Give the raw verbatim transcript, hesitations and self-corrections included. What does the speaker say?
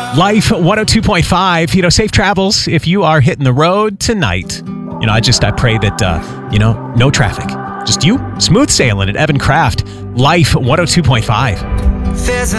Life one oh two point five, you know, safe travels if you are hitting the road tonight. You know, I just, I pray that, uh, you know, no traffic. Just you, smooth sailing at Evan Craft. Life one oh two point five. There's a